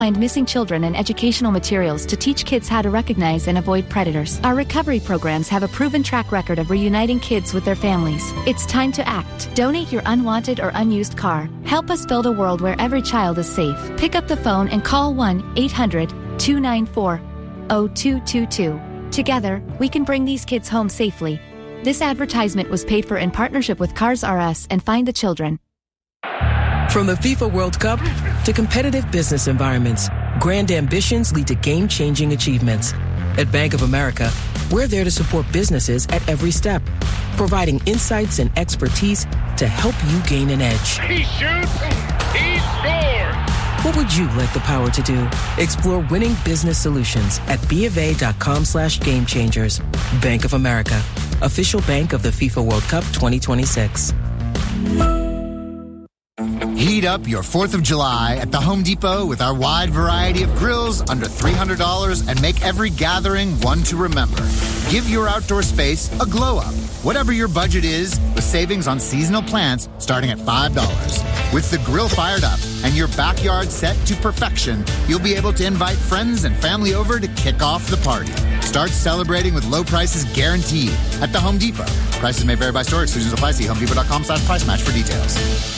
Find missing children and educational materials to teach kids how to recognize and avoid predators. Our recovery programs have a proven track record of reuniting kids with their families. It's time to act. Donate your unwanted or unused car. Help us build a world where every child is safe. Pick up the phone and call 1-800-294-0222. Together, we can bring these kids home safely. This advertisement was paid for in partnership with Cars R Us and Find the Children. From the FIFA World Cup to competitive business environments, grand ambitions lead to game-changing achievements. At Bank of America, we're there to support businesses at every step, providing insights and expertise to help you gain an edge. He shoots, he scores! What would you like the power to do? Explore winning business solutions at BofA.com/gamechangers. Bank of America, official bank of the FIFA World Cup 2026. Heat up your 4th of July at the Home Depot with our wide variety of grills under $300 and make every gathering one to remember. Give your outdoor space a glow up, whatever your budget is, with savings on seasonal plants starting at $5. With the grill fired up and your backyard set to perfection, you'll be able to invite friends and family over to kick off the party. Start celebrating with low prices guaranteed at the Home Depot. Prices may vary by store. Exclusions apply. See HomeDepot.com/price match for details.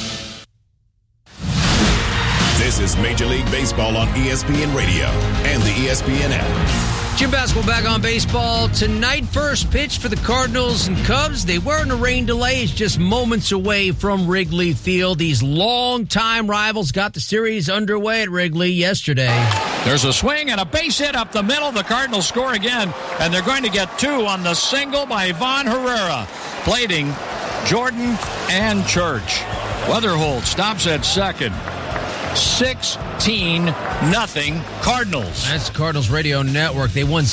This is Major League Baseball on ESPN Radio and the ESPN app. Jim Basketball back on baseball tonight. First pitch for the Cardinals and Cubs. They were in a rain delay. It's just moments away from Wrigley Field. These longtime rivals got the series underway at Wrigley yesterday. There's a swing and a base hit up the middle. The Cardinals score again, and they're going to get two on the single by Ivan Herrera. Plating Jordan and Church. Weatherholt stops at second. 16-0 Cardinals. That's the Cardinals Radio Network. They won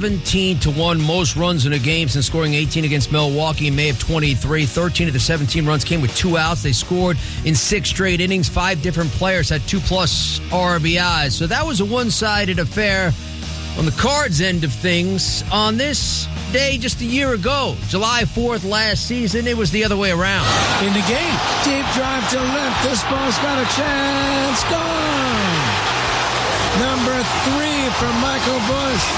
17-1, most runs in a game since scoring 18 against Milwaukee in May of 23. 13 of the 17 runs came with 2 outs. They scored in 6 straight innings. 5 different players had 2+ RBIs. So that was a one-sided affair on the Cards end of things. On this day just a year ago, July 4th last season, it was the other way around. In the game, deep drive to left. This ball's got a chance. Gone. Number 3 from Michael Busch.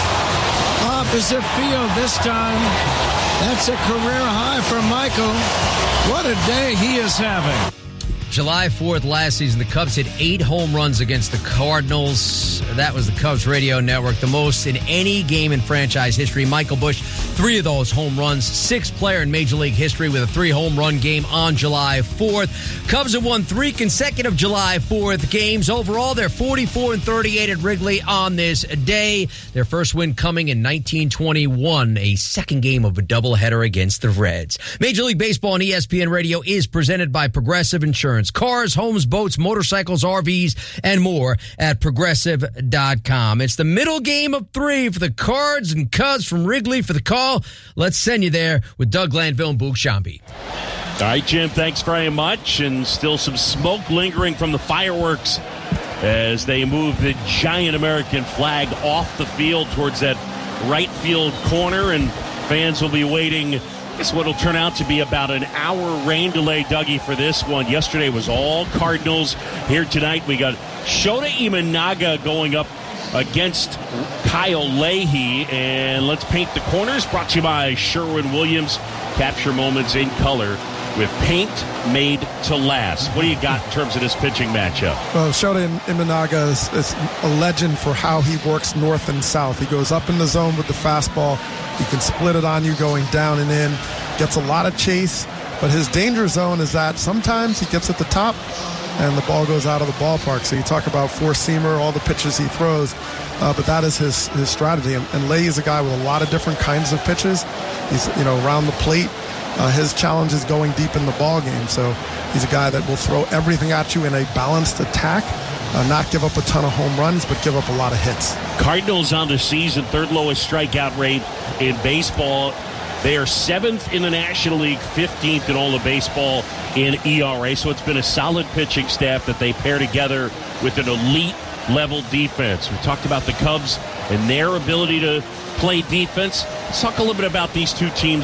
Opposite field this time. That's a career high for Michael. What a day he is having. July 4th last season, the Cubs hit 8 home runs against the Cardinals. That was the Cubs Radio Network, the most in any game in franchise history. Michael Busch, 3 of those home runs, 6th player in Major League history with a 3-home run game on July 4th. Cubs have won 3 consecutive July 4th games. Overall, they're 44-38 at Wrigley on this day. Their first win coming in 1921, a second game of a doubleheader against the Reds. Major League Baseball on ESPN Radio is presented by Progressive Insurance. Cars, homes, boats, motorcycles, RVs, and more at Progressive.com. It's the middle game of 3 for the Cards and Cubs from Wrigley. For the call, let's send you there with Doug Glanville and Boog Shambi. All right, Jim, thanks very much. And still some smoke lingering from the fireworks as they move the giant American flag off the field towards that right field corner. And fans will be waiting. It's what will turn out to be about an hour rain delay, Dougie, for this one. Yesterday was all Cardinals. Here tonight we got Shota Imanaga going up against Kyle Leahy. And let's paint the corners. Brought to you by Sherwin-Williams. Capture moments in color with paint made to last. What do you got in terms of this pitching matchup? Well, Shota Imanaga is a legend for how he works north and south. He goes up in the zone with the fastball. He can split it on you going down and in. Gets a lot of chase, but his danger zone is that sometimes he gets at the top and the ball goes out of the ballpark. So you talk about four-seamer, all the pitches he throws, but that is his strategy. And Leahy is a guy with a lot of different kinds of pitches. He's, around the plate. His challenge is going deep in the ball game. So he's a guy that will throw everything at you in a balanced attack, not give up a ton of home runs, but give up a lot of hits. Cardinals on the season, 3rd lowest strikeout rate in baseball. They are 7th in the National League, 15th in all of baseball in ERA. So it's been a solid pitching staff that they pair together with an elite level defense. We talked about the Cubs and their ability to play defense. Let's talk a little bit about these two teams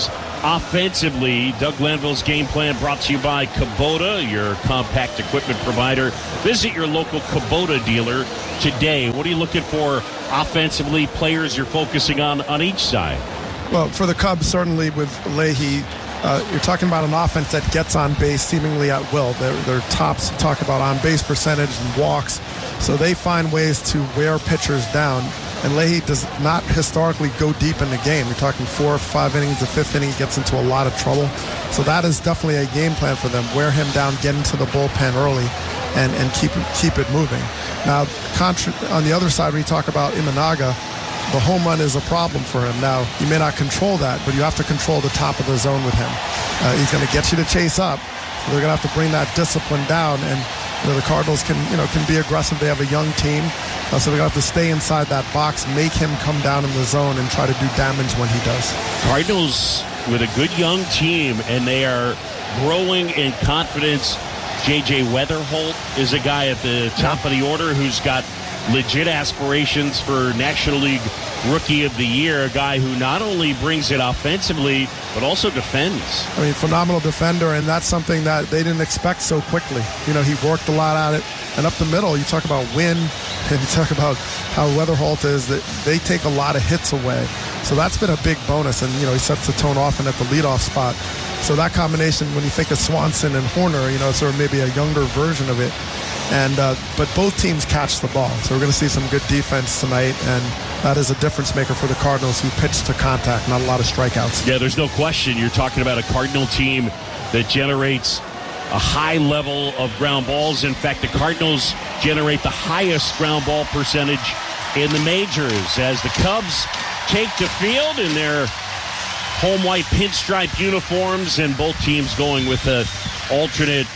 offensively. Doug Glanville's game plan brought to you by Kubota, your compact equipment provider. Visit your local Kubota dealer today. What are you looking for offensively, players you're focusing on each side? Well, for the Cubs, certainly with Leahy, you're talking about an offense that gets on base seemingly at will. Their tops talk about on-base percentage and walks, so they find ways to wear pitchers down. And Leahy does not historically go deep in the game. You're talking 4 or 5 innings. The 5th inning, he gets into a lot of trouble. So that is definitely a game plan for them. Wear him down, get into the bullpen early, and keep it moving. Now, on the other side, when you talk about Imanaga, the home run is a problem for him. Now, you may not control that, but you have to control the top of the zone with him. He's going to get you to chase up. So they're going to have to bring that discipline down. And the Cardinals can be aggressive. They have a young team. So they're going to have to stay inside that box, make him come down in the zone, and try to do damage when he does. Cardinals with a good young team, and they are growing in confidence. J.J. Weatherholt is a guy at the top of the order who's got legit aspirations for National League Rookie of the Year, a guy who not only brings it offensively, but also defends. I mean, phenomenal defender, and that's something that they didn't expect so quickly. He worked a lot at it. And up the middle, you talk about win, and you talk about how Weatherholt is, that they take a lot of hits away. So that's been a big bonus, and, he sets the tone often at the leadoff spot. So that combination, when you think of Swanson and Horner, sort of maybe a younger version of it. And but both teams catch the ball. So we're going to see some good defense tonight, and that is a difference maker for the Cardinals, who pitch to contact, not a lot of strikeouts. Yeah, there's no question. You're talking about a Cardinal team that generates a high level of ground balls. In fact, the Cardinals generate the highest ground ball percentage in the majors as the Cubs take the field in their home white pinstripe uniforms, and both teams going with the alternate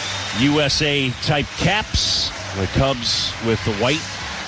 USA type caps. The Cubs with the white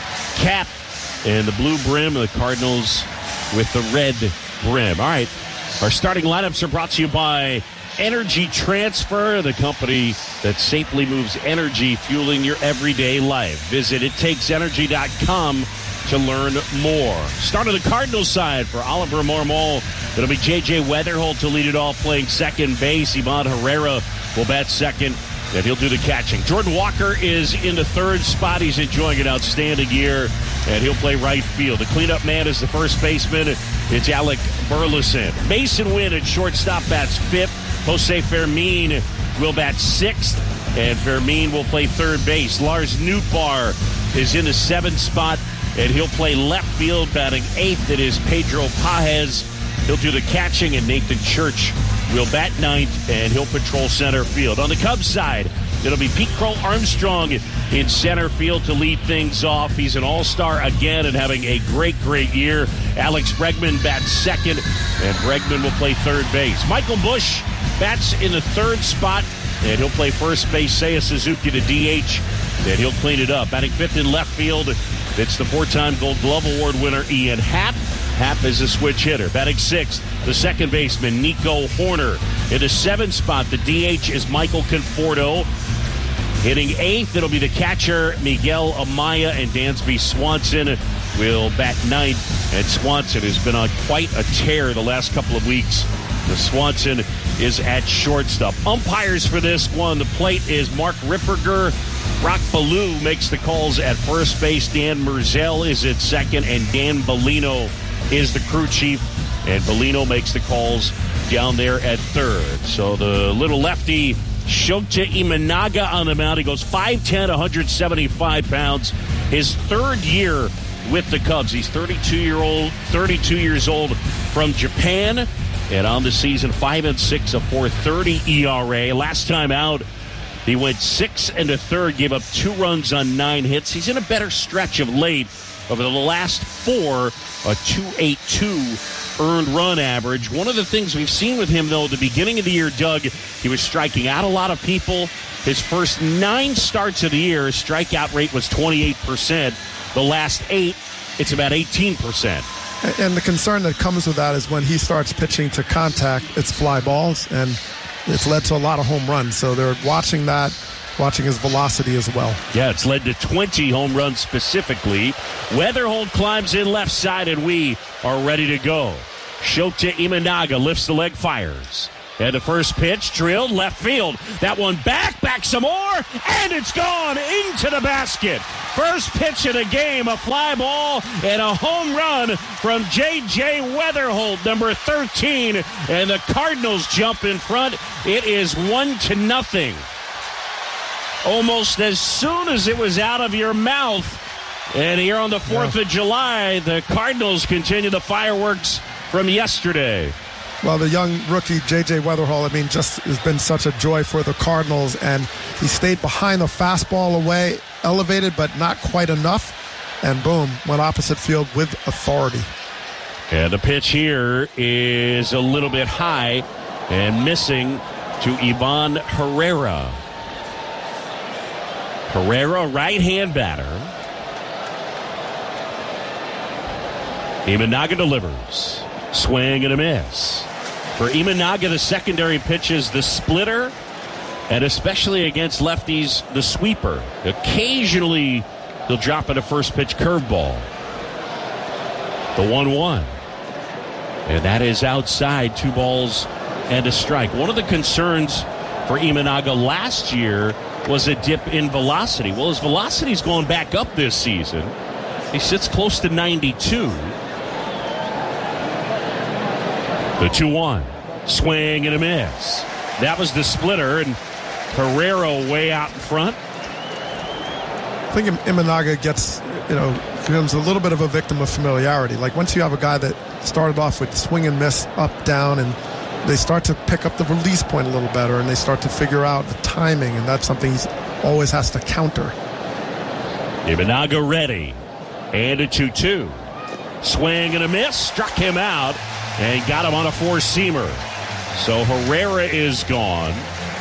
cap and the blue brim, the Cardinals with the red brim. All right, our starting lineups are brought to you by Energy Transfer, the company that safely moves energy, fueling your everyday life. Visit ittakesenergy.com to learn more. Start on the Cardinals side for Oliver Marmol. It'll be J.J. Weatherholt to lead it off, playing second base. Ivan Herrera will bat second, and he'll do the catching. Jordan Walker is in the third spot. He's enjoying an outstanding year, and he'll play right field. The cleanup man is the first baseman. It's Alec Burleson. Mason Wynn at shortstop bats fifth. Jose Fermin will bat sixth, and Fermin will play third base. Lars Nootbaar is in the seventh spot, and he'll play left field, batting eighth. It is Pedro Pajes. He'll do the catching, and Nathan Church will bat ninth, and he'll patrol center field. On the Cubs side, it'll be Pete Crow Armstrong in center field to lead things off. He's an all-star again and having a great year. Alex Bregman bats second, and Bregman will play third base. Michael Busch bats in the third spot, and he'll play first base. Seiya Suzuki to DH, and he'll clean it up. Batting fifth in left field, it's the four-time Gold Glove Award winner Ian Happ. Happ is a switch hitter. Batting sixth, the second baseman Nico Horner. In the seventh spot, the DH is Michael Conforto. Hitting eighth, it'll be the catcher Miguel Amaya, and Dansby Swanson will bat ninth. And Swanson has been on quite a tear the last couple of weeks. The Swanson is at shortstop. Umpires for this one, the plate is Mark Ripperger. Brock Ballou makes the calls at first base. Dan Merzel is at second, and Dan Bellino is the crew chief. And Bellino makes the calls down there at third. So the little lefty, Shota Imanaga, on the mound. He goes 5'10", 175 pounds. His third year with the Cubs. He's 32 years old from Japan. And on the season, 5-6, a .430 ERA. Last time out, he went 6 1/3, gave up 2 runs on 9 hits. He's in a better stretch of late. Over the last 4, a .282 earned run average. One of the things we've seen with him, though, at the beginning of the year, Doug, he was striking out a lot of people. His first 9 starts of the year, his strikeout rate was 28%. The last 8, it's about 18%. And the concern that comes with that is when he starts pitching to contact, it's fly balls, and it's led to a lot of home runs. So they're watching that, watching his velocity as well. Yeah, it's led to 20 home runs specifically. Weatherholt climbs in left side, and we are ready to go. Shota Imanaga lifts the leg, fires. And the first pitch drilled left field. That one back some more, and it's gone into the basket. First pitch of the game, a fly ball and a home run from J.J. Weatherholt, number 13. And the Cardinals jump in front. It is 1-0. Almost as soon as it was out of your mouth. And here on the 4th of July, the Cardinals continue the fireworks from yesterday. Well, the young rookie, J.J. Weatherholt, just has been such a joy for the Cardinals, and he stayed behind the fastball away, elevated, but not quite enough, and boom, went opposite field with authority. And the pitch here is a little bit high and missing to Ivan Herrera. Herrera, right-hand batter. Imanaga delivers. Swing and a miss. For Imanaga, the secondary pitch is the splitter, and especially against lefties, the sweeper. Occasionally, he'll drop at a first pitch curveball. The 1-1. And that is outside, 2 balls and a strike. One of the concerns for Imanaga last year was a dip in velocity. Well, his velocity's going back up this season. He sits close to 92. The 2-1. Swing and a miss. That was the splitter, and Herrera way out in front. I think Imanaga gets, becomes a little bit of a victim of familiarity. Like once you have a guy that started off with swing and miss, up, down, and they start to pick up the release point a little better, and they start to figure out the timing, and that's something he always has to counter. Imanaga ready. And a 2-2. Swing and a miss. Struck him out. And got him on a four-seamer. So Herrera is gone.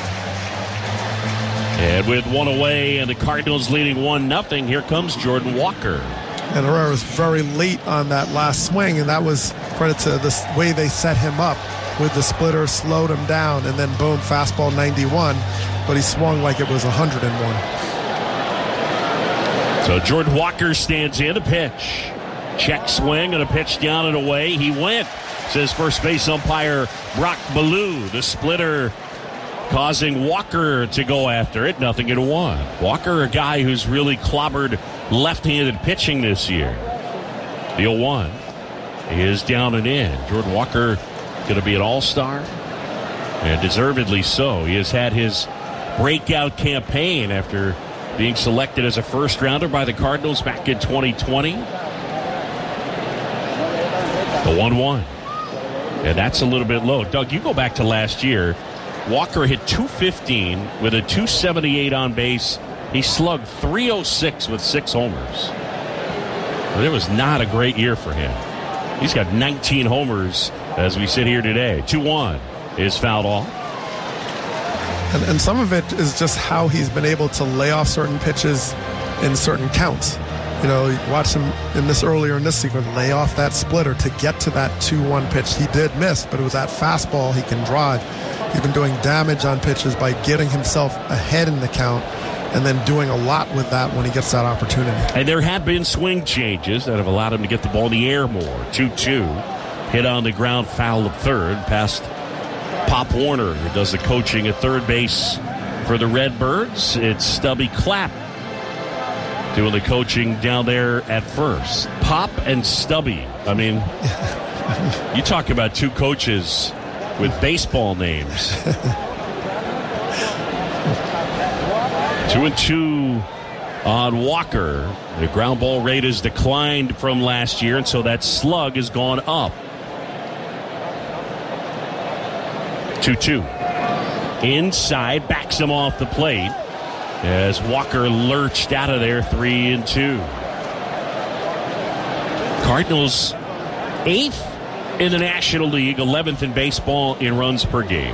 And with one away and the Cardinals leading 1-0, here comes Jordan Walker. And Herrera was very late on that last swing, and that was credit to the way they set him up with the splitter, slowed him down, and then boom, fastball 91. But he swung like it was 101. So Jordan Walker stands in, a pitch. Check swing and a pitch down and away. He went. Says first base umpire Brock Ballou. The splitter causing Walker to go after it. 0-1. Walker, a guy who's really clobbered left-handed pitching this year. The 0-1 is down and in. Jordan Walker going to be an all-star, and deservedly so. He has had his breakout campaign after being selected as a first-rounder by the Cardinals back in 2020. The 1-1. And that's a little bit low. Doug, you go back to last year. Walker hit .215 with a .278 on base. He slugged .306 with 6 homers. But it was not a great year for him. He's got 19 homers as we sit here today. 2-1 is fouled off. And some of it is just how he's been able to lay off certain pitches in certain counts. You watch him earlier in this sequence, lay off that splitter to get to that 2-1 pitch. He did miss, but it was that fastball he can drive. He's been doing damage on pitches by getting himself ahead in the count and then doing a lot with that when he gets that opportunity. And there have been swing changes that have allowed him to get the ball in the air more. 2-2. Hit on the ground, foul of third, past Pop Warner, who does the coaching at third base for the Redbirds. It's Stubby Clapp doing the coaching down there at first. Pop and Stubby. You talk about two coaches with baseball names. 2-2 on Walker. The ground ball rate has declined from last year, and so that slug has gone up. 2-2. Inside, backs him off the plate as Walker lurched out of there. 3-2. Cardinals 8th in the National League, 11th in baseball in runs per game.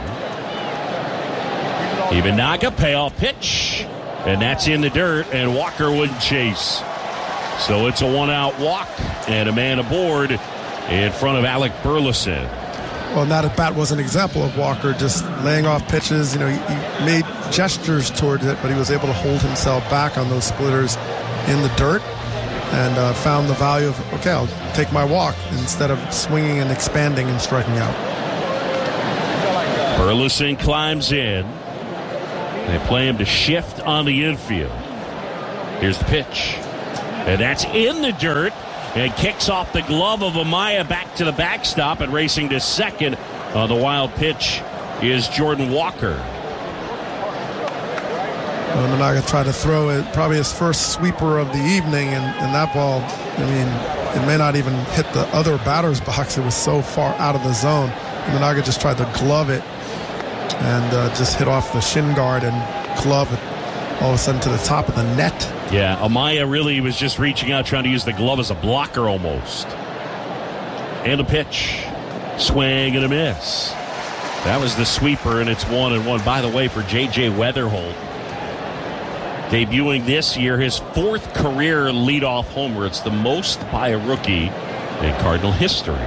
Imanaga, payoff pitch, and that's in the dirt, and Walker wouldn't chase. So it's a one-out walk and a man aboard in front of Alec Burleson. Well, and that at-bat was an example of Walker just laying off pitches. He made gestures towards it, but he was able to hold himself back on those splitters in the dirt. and found the value of, okay, I'll take my walk instead of swinging and expanding and striking out. Burleson climbs in. They play him to shift on the infield. Here's the pitch. And that's in the dirt. And kicks off the glove of Amaya back to the backstop, and racing to second on the wild pitch is Jordan Walker. Imanaga tried to throw it, probably his first sweeper of the evening, and that ball, I mean, it may not even hit the other batter's box. It was so far out of the zone. Imanaga just tried to glove it and just hit off the shin guard and glove it all of a sudden to the top of the net. Yeah, Amaya really was just reaching out, trying to use the glove as a blocker almost. And a pitch. Swing and a miss. That was the sweeper, and it's 1-1. By the way, for J.J. Weatherholt, debuting this year, his 4th career leadoff homer. It's the most by a rookie in Cardinal history.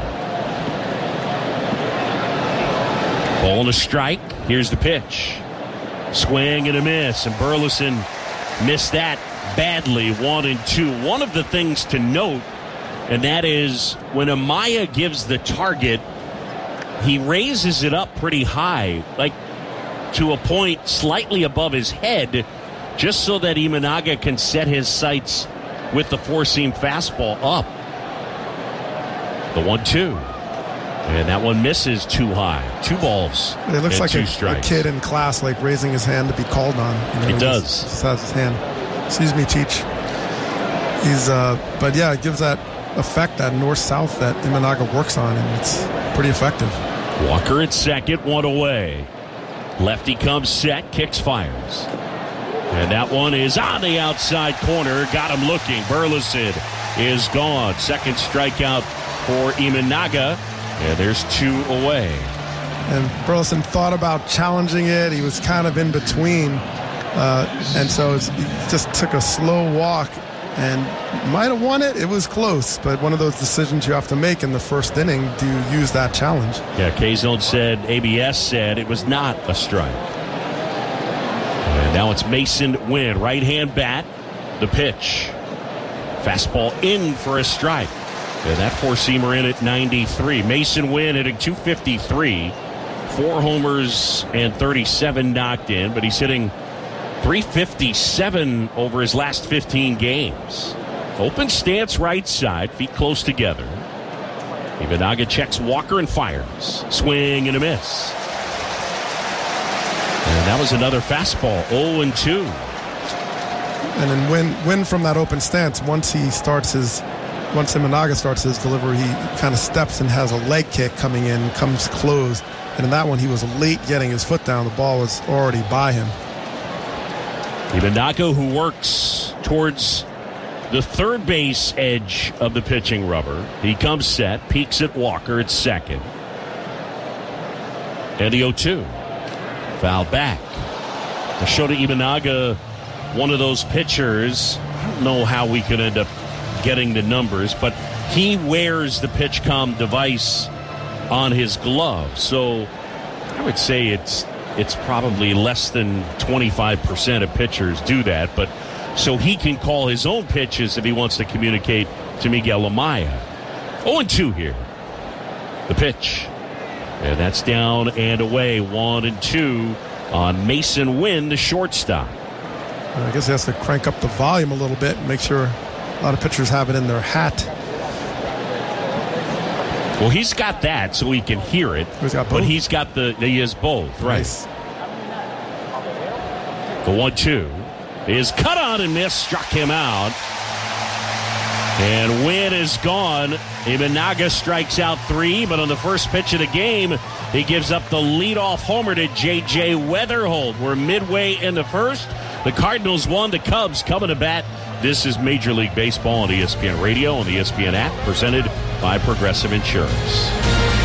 Ball and a strike. Here's the pitch. Swing and a miss, and Burleson missed that badly. 1-2. One of the things to note, and that is when Amaya gives the target, he raises it up pretty high, like to a point slightly above his head, just so that Imanaga can set his sights with the four-seam fastball up. The 1-2. And that one misses too high. 2 balls. It looks like a kid in class, like raising his hand to be called on. You know, it does. Just has his hand. Excuse me, Cheech. But yeah, it gives that effect, that north-south that Imanaga works on, and it's pretty effective. Walker at second, 1 away. Lefty comes set, kicks, fires. And that one is on the outside corner. Got him looking. Burleson is gone. Second strikeout for Imanaga. And there's 2 away. And Burleson thought about challenging it. He was kind of in between. And so he just took a slow walk and might have won it. It was close, but one of those decisions you have to make in the first inning. Do you use that challenge? Yeah, K-Zone said, ABS said it was not a strike. And now it's Mason Wynn, right-hand bat, the pitch. Fastball in for a strike. And that four-seamer in at 93. Mason Wynn hitting .253, 4 homers and 37 knocked in, but he's hitting .357 over his last 15 games. Open stance right side, feet close together. Imanaga checks Walker and fires. Swing and a miss. And that was another fastball, 0-2. And then Wynn from that open stance, once Imanaga starts his delivery, he kind of steps and has a leg kick coming in, comes close. And in that one, he was late getting his foot down. The ball was already by him. Imanaga, who works towards the third base edge of the pitching rubber. He comes set, peeks at Walker at second. And the 0-2. Foul back. Shota Imanaga, one of those pitchers, I don't know how we could end up getting the numbers, but he wears the PitchCom device on his glove. So I would say it's probably less than 25% of pitchers do that, but so he can call his own pitches if he wants to communicate to Miguel Amaya. 0-2 here. The pitch. And that's down and away. 1-2 on Mason Wynn, the shortstop. I guess he has to crank up the volume a little bit and make sure a lot of pitchers have it in their hat. Well, he's got that so he can hear it. He's got both. But he has both, right? Nice. The 1-2 is cut on and missed, struck him out. And Wynn is gone. Imanaga strikes out 3, but on the first pitch of the game, he gives up the leadoff homer to J.J. Weatherholt. We're midway in the first. The Cardinals won. The Cubs coming to bat. This is Major League Baseball on ESPN Radio and the ESPN app, presented by Progressive Insurance.